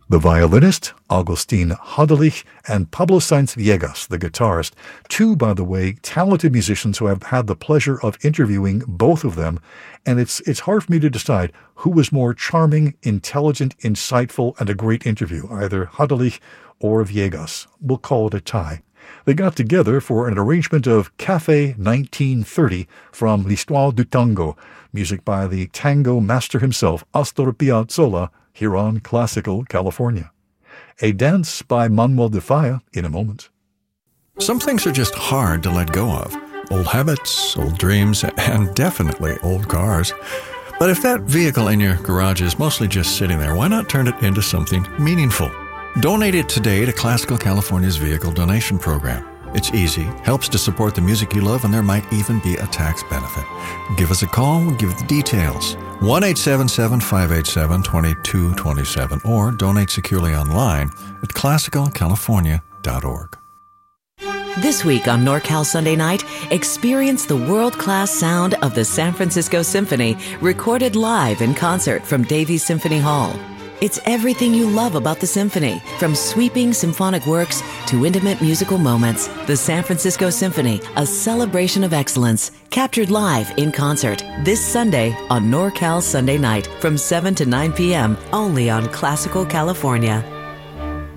The violinist, Agustin Hadelich, and Pablo Sainz Viegas, the guitarist, two, by the way, talented musicians who have had the pleasure of interviewing both of them, and it's hard for me to decide who was more charming, intelligent, insightful, and a great interview, either Hadelich or Viegas. We'll call it a tie. They got together for an arrangement of Café 1930 from L'Histoire du Tango, music by the tango master himself, Astor Piazzolla, here on Classical California. A dance by Manuel de Falla in a moment. Some things are just hard to let go of. Old habits, old dreams, and definitely old cars. But if that vehicle in your garage is mostly just sitting there, why not turn it into something meaningful? Donate it today to Classical California's Vehicle Donation Program. It's easy, helps to support the music you love, and there might even be a tax benefit. Give us a call, we'll give the details. 1-877-587-2227 or donate securely online at classicalcalifornia.org. This week on NorCal Sunday Night, experience the world-class sound of the San Francisco Symphony, recorded live in concert from Davies Symphony Hall. It's everything you love about the symphony, from sweeping symphonic works to intimate musical moments. The San Francisco Symphony, a celebration of excellence, captured live in concert this Sunday on NorCal Sunday Night from 7 to 9 p.m. only on Classical California.